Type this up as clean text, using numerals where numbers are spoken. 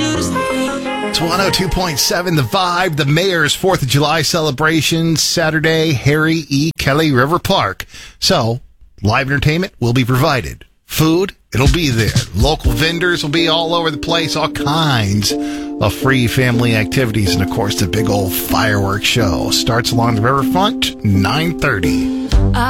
It's 102.7 The Vibe, the mayor's 4th of July celebration, Saturday, Harry E. Kelly River Park. So, live entertainment will be provided. Food, it'll be there. Local vendors will be all over the place, all kinds of free family activities. And, of course, the big old fireworks show starts along the riverfront, 9:30.